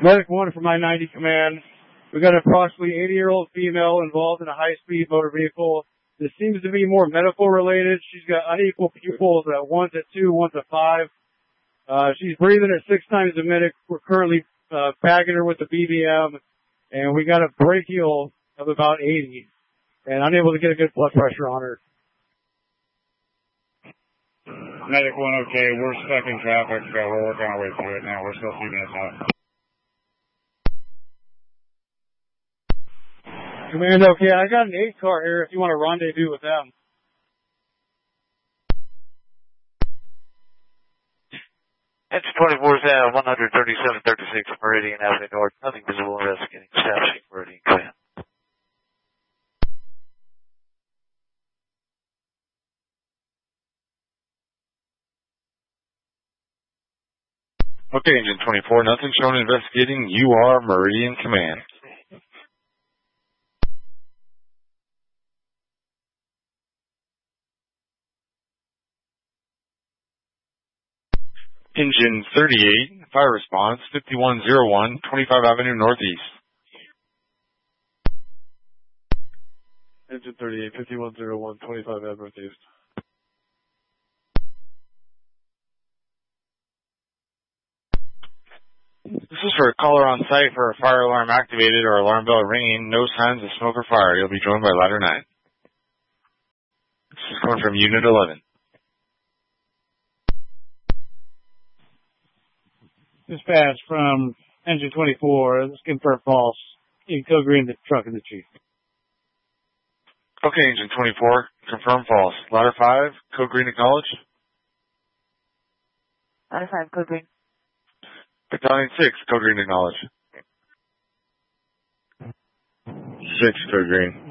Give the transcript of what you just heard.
Medic 1 from I-90 Command. We got an approximately 80-year-old female involved in a high-speed motor vehicle. This seems to be more medical related. She's got unequal pupils at 1 to 2, 1 to 5. She's breathing at 6 times a minute. We're currently bagging her with the BBM, and we got a brachial of about 80, and unable to get a good blood pressure on her. Medic 1, okay. We're stuck in traffic. We're working our way through it now. We're still a few minutes out. Command, okay. I got an 8 car here if you want to rendezvous with them. Engine 24 is at 137.36 Meridian Avenue North. Nothing visible. Investigating. Establishing Meridian Command. Okay, Engine 24, nothing shown investigating. You are Meridian Command. Engine 38, fire response, 5101, 25 Avenue Northeast. Engine 38, 5101, 25 Avenue Northeast. This is for a caller on site for a fire alarm activated or alarm bell ringing. No signs of smoke or fire. You'll be joined by Ladder 9. This is coming from Unit 11. Dispatch from Engine 24. Let's confirm false. You can code green the truck and the chief. Okay, Engine 24, confirm false. Ladder 5, code green acknowledge. Ladder 5, code green. Battalion 6, code green acknowledge. 6, code green.